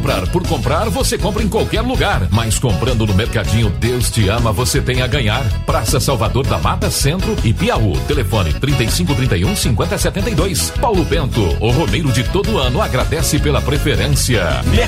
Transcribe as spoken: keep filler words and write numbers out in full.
comprar por comprar, você compra em qualquer lugar. Mas comprando no Mercadinho Deus Te Ama, você tem a ganhar. Praça Salvador da Mata, Centro e Piauí. Telefone trinta e cinco, trinta e um, cinquenta, setenta e dois. Paulo Bento, o Romeiro de todo ano, agradece pela preferência.